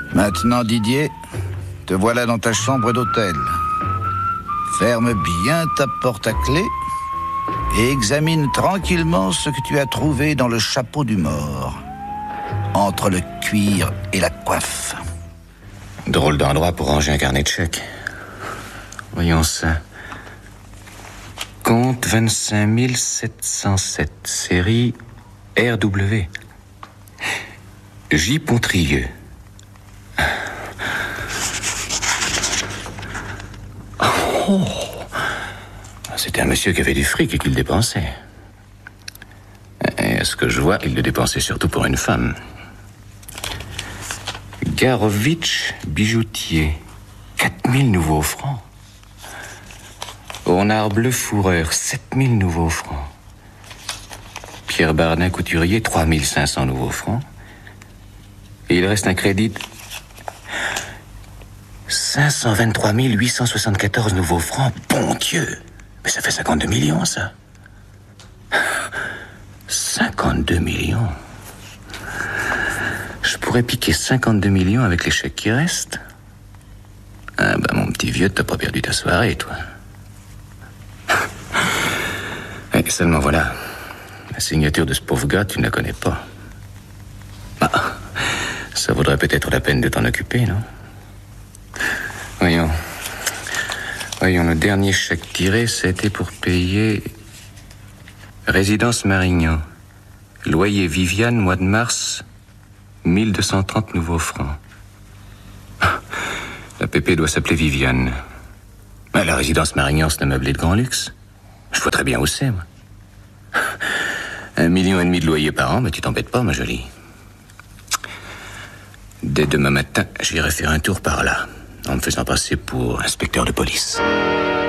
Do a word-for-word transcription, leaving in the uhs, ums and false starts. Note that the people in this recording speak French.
Maintenant, Didier, te voilà dans ta chambre d'hôtel. Ferme bien ta porte à clé et examine tranquillement ce que tu as trouvé dans le chapeau du mort, entre le cuir et la coiffe. Drôle d'endroit pour ranger un carnet de chèques. Voyons ça. Compte vingt-cinq mille sept cent sept, série R W. J. Pontrieux. Oh. C'était un monsieur qui avait du fric et qui le dépensait. Et à ce que je vois, il le dépensait surtout pour une femme. Garovitch, bijoutier. quatre mille nouveaux francs. Honard bleu fourreur, sept mille nouveaux francs. Pierre Bardin, couturier, trois mille cinq cents nouveaux francs. Et il reste un crédit de cinq cent vingt-trois mille huit cent soixante-quatorze nouveaux francs. Bon Dieu! Mais ça fait cinquante-deux millions, ça. cinquante-deux millions. Je pourrais piquer cinquante-deux millions avec les chèques qui restent. Ah bah mon petit vieux, t'as pas perdu ta soirée, toi. Et seulement voilà, la signature de ce pauvre gars, tu ne la connais pas. Ah, ça vaudrait peut-être la peine de t'en occuper, non? Voyons. Voyons, le dernier chèque tiré, c'était pour payer résidence Marignan. Loyer Viviane, mois de mars, mille deux cent trente nouveaux francs. La pépé doit s'appeler Viviane. Mais la résidence Marignan, c'est un meublé de grand luxe. Je vois très bien où c'est, moi. Un million et demi de loyer par an, mais tu t'embêtes pas, ma jolie. Dès demain matin, j'irai faire un tour par là, en me faisant passer pour inspecteur de police.